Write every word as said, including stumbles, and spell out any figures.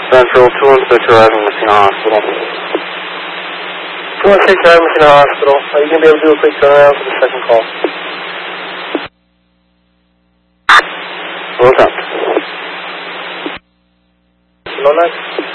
Central, two one six arriving Messina Hospital. two one six arriving Messina Hospital. Are you going to be able to do a quick turnaround for the second call? Full attempt. No, nice.